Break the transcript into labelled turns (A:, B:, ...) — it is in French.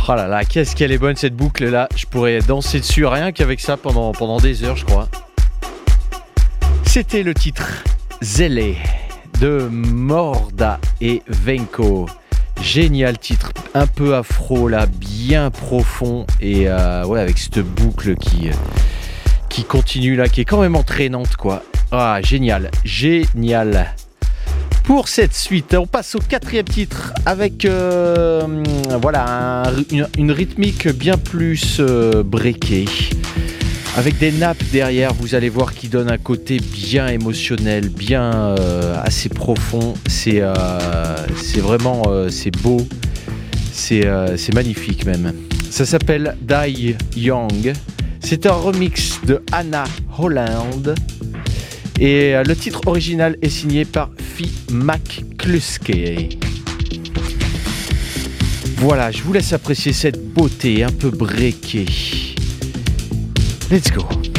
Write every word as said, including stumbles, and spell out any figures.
A: Oh là là, qu'est-ce qu'elle est bonne cette boucle là. Je pourrais danser dessus rien qu'avec ça pendant, pendant des heures, je crois. C'était le titre Zélé de Morda et Venko. Génial titre, un peu afro là, bien profond et euh, ouais, avec cette boucle qui, qui continue là, qui est quand même entraînante quoi. Ah, génial, génial. Pour cette suite, on passe au quatrième titre avec euh, voilà, un, une, une rythmique bien plus euh, breakée. Avec des nappes derrière, vous allez voir qui donne un côté bien émotionnel, bien euh, assez profond. C'est, euh, c'est vraiment euh, c'est beau, c'est, euh, c'est magnifique même. Ça s'appelle Die Young. C'est un remix de Anna Holland. Et euh, le titre original est signé par Fi McCluskey. Voilà, je vous laisse apprécier cette beauté un peu breakée. Let's go.